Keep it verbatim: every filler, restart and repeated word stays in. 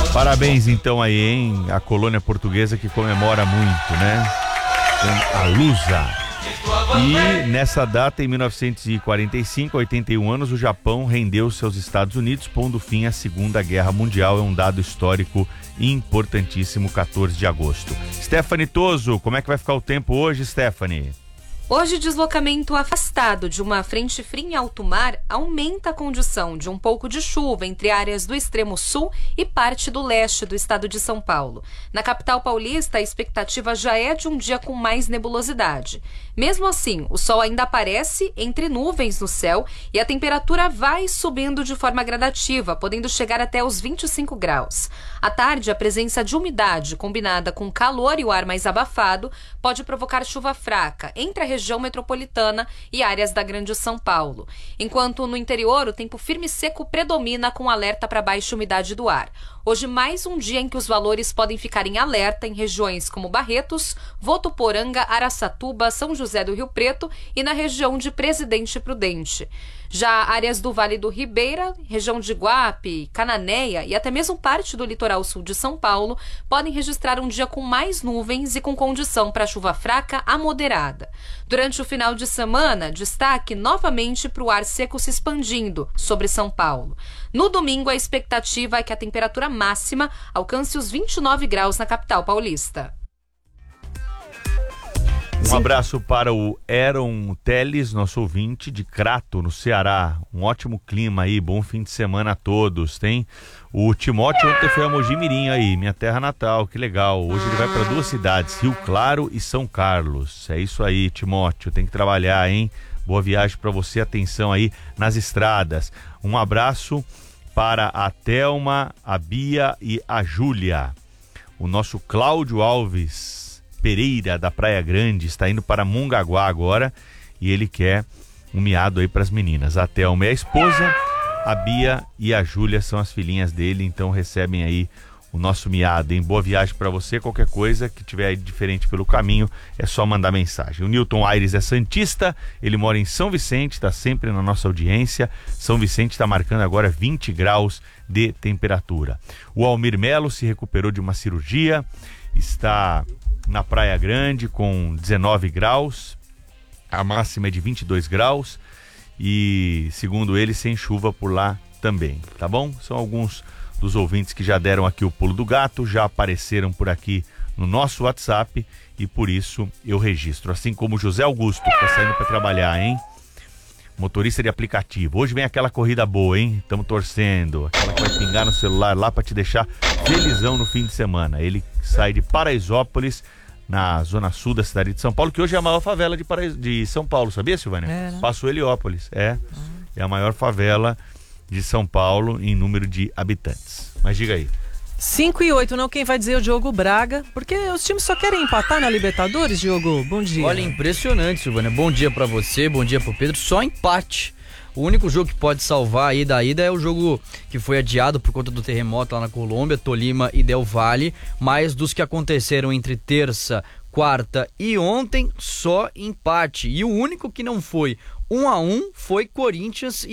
Parabéns então aí, hein? A colônia portuguesa que comemora muito, né? A Lusa. E nessa data, em mil novecentos e quarenta e cinco, oitenta e um anos, o Japão rendeu-se aos Estados Unidos, pondo fim à Segunda Guerra Mundial. É um dado histórico importantíssimo, quatorze de agosto. Stephanie Toso, como é que vai ficar o tempo hoje, Stephanie? Hoje, deslocamento afastado de uma frente fria em alto mar aumenta a condição de um pouco de chuva entre áreas do extremo sul e parte do leste do estado de São Paulo. Na capital paulista, a expectativa já é de um dia com mais nebulosidade. Mesmo assim, o sol ainda aparece entre nuvens no céu e a temperatura vai subindo de forma gradativa, podendo chegar até os vinte e cinco graus. À tarde, a presença de umidade combinada com calor e o ar mais abafado pode provocar chuva fraca entre a região região metropolitana e áreas da Grande São Paulo. Enquanto no interior, o tempo firme e seco predomina com alerta para baixa umidade do ar. Hoje, mais um dia em que os valores podem ficar em alerta em regiões como Barretos, Votuporanga, Araçatuba, São José do Rio Preto e na região de Presidente Prudente. Já áreas do Vale do Ribeira, região de Guape, Cananéia e até mesmo parte do litoral sul de São Paulo podem registrar um dia com mais nuvens e com condição para chuva fraca a moderada. Durante o final de semana, destaque novamente para o ar seco se expandindo sobre São Paulo. No domingo, a expectativa é que a temperatura máxima alcance os vinte e nove graus na capital paulista. Um abraço para o Aaron Teles, nosso ouvinte de Crato, no Ceará. Um ótimo clima aí, bom fim de semana a todos, tem? O Timóteo ontem foi a Mogi Mirim aí, minha terra natal, que legal. Hoje ele vai para duas cidades, Rio Claro e São Carlos. É isso aí, Timóteo, tem que trabalhar, hein? Boa viagem para você, atenção aí nas estradas. Um abraço para a Thelma, a Bia e a Júlia. O nosso Cláudio Alves Pereira, da Praia Grande, está indo para Mongaguá agora e ele quer um miado aí para as meninas. A Thelma é a esposa, a Bia e a Júlia são as filhinhas dele, então recebem aí o nosso miado, hein? Boa viagem para você, qualquer coisa que tiver aí diferente pelo caminho, é só mandar mensagem. O Newton Aires é santista, ele mora em São Vicente, está sempre na nossa audiência. São Vicente está marcando agora vinte graus de temperatura. O Almir Melo se recuperou de uma cirurgia, está na Praia Grande com dezenove graus, a máxima é de vinte e dois graus e, segundo ele, sem chuva por lá também, tá bom? São alguns dos ouvintes que já deram aqui o pulo do gato, já apareceram por aqui no nosso WhatsApp e por isso eu registro, assim como o José Augusto, que tá saindo para trabalhar, hein? Motorista de aplicativo. Hoje vem aquela corrida boa, hein? Estamos torcendo. Aquela que vai pingar no celular lá para te deixar felizão no fim de semana. Ele sai de Paraisópolis, na zona sul da cidade de São Paulo, que hoje é a maior favela de, Paraís... de São Paulo, sabia, Silvânia? É, né? Passou Heliópolis. É. Uhum. É a maior favela de São Paulo em número de habitantes. Mas diga aí. cinco e oito, não? Quem vai dizer é o Diogo Braga, porque os times só querem empatar na Libertadores, Diogo. Bom dia. Olha, impressionante, Silvânia. Bom dia pra você, bom dia pro Pedro. Só empate. O único jogo que pode salvar aí da ida é o jogo que foi adiado por conta do terremoto lá na Colômbia, Tolima e Del Valle, mas dos que aconteceram entre terça, quarta e ontem, só empate. E o único que não foi um a um foi Corinthians e